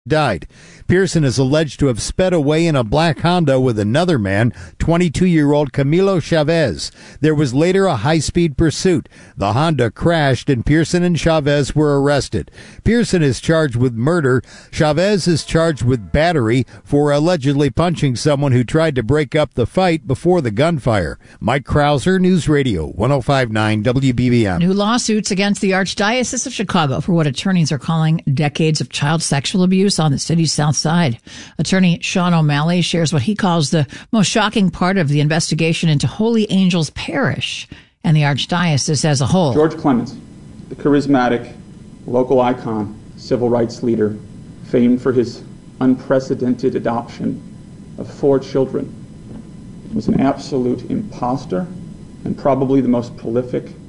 died. Pearson is alleged to have sped away in a black Honda with another man, 22-year-old Camilo Chavez. There was later a high-speed pursuit. The Honda crashed and Pearson and Chavez were arrested. Pearson is charged with murder. Chavez is charged with battery for allegedly punching someone who tried to break up the fight before the gunfire. Mike Krauser, News Radio 105.9 WBBM. New lawsuits against the Archdiocese of Chicago for what attorneys are calling decades of child sexual abuse on the city's south side. Attorney Sean O'Malley shares what he calls the most shocking part of the investigation into Holy Angels Parish and the Archdiocese as a whole. George Clements, the charismatic local icon, civil rights leader, famed for his unprecedented adoption of 4 children, was an absolute imposter and probably the most prolific